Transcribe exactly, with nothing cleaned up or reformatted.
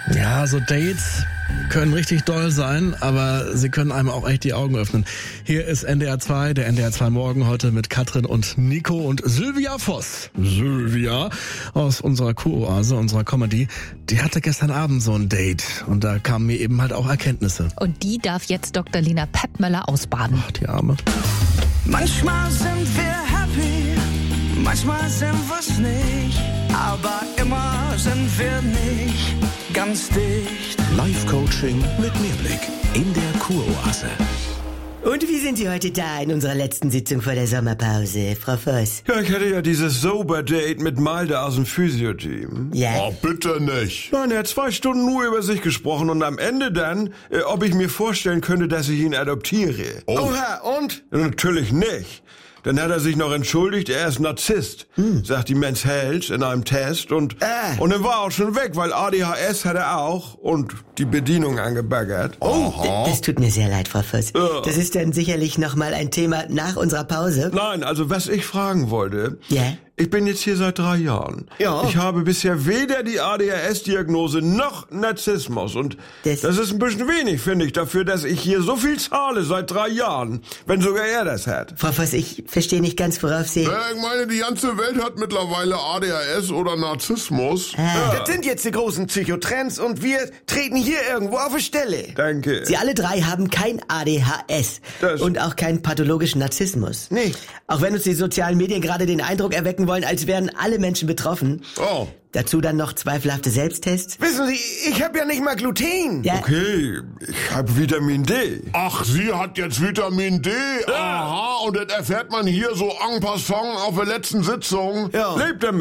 Ja, so Dates können richtig doll sein, aber sie können einem auch echt die Augen öffnen. Hier ist N D R zwei, der N D R zwei Morgen heute mit Katrin und Nico und Sylvia Voss. Sylvia aus unserer Kuroase, unserer Comedy, die hatte gestern Abend so ein Date und da kamen mir eben halt auch Erkenntnisse. Und die darf jetzt Doktor Lena Peppmöller ausbaden. Ach, die Arme. Manchmal sind wir happy, manchmal sind wir's nicht, aber immer sind wir nicht ganz dicht. Live-Coaching mit Mehrblick in der Kuroase. Und wie sind Sie heute da in unserer letzten Sitzung vor der Sommerpause, Frau Voss? Ja, ich hatte ja dieses Sober-Date mit Malte aus dem Physio-Team. Ja. Oh, bitte nicht. Nein, er hat zwei Stunden nur über sich gesprochen und am Ende dann, äh, ob ich mir vorstellen könnte, dass ich ihn adoptiere. Oh. Oha, und? Ja, natürlich nicht. Dann hat er sich noch entschuldigt, er ist Narzisst, hm. sagt die Men's Health in einem Test und, Ah. und dann war er auch schon weg, weil A D H S hat er auch und die Bedienung angebaggert. Oh, d- das tut mir sehr leid, Frau Voss. Ja. Das ist dann sicherlich nochmal ein Thema nach unserer Pause. Nein, also was ich fragen wollte, Ja? ich bin jetzt hier seit drei Jahren. Ja. Ich habe bisher weder die A D H S-Diagnose noch Narzissmus. Und Das- das, ist ein bisschen wenig, finde ich, dafür, dass ich hier so viel zahle seit drei Jahren, wenn sogar er das hat. Frau Voss, ich verstehe nicht ganz, worauf Sie... Ja, ich meine, die ganze Welt hat mittlerweile A D H S oder Narzissmus. Ah. Das sind jetzt die großen Psychotrends und wir treten hier irgendwo auf die Stelle. Danke. Sie alle drei haben kein A D H S Das- und auch keinen pathologischen Narzissmus. Nicht. Auch wenn uns die sozialen Medien gerade den Eindruck erwecken wollen, als wären alle Menschen betroffen. Oh. Dazu dann noch zweifelhafte Selbsttests. Wissen Sie, ich habe ja nicht mal Gluten. Ja, Okay, ich habe Vitamin D. Ach, sie hat jetzt Vitamin D. Aha, und das erfährt man hier so en passant auf der letzten Sitzung. Ja. Lebt er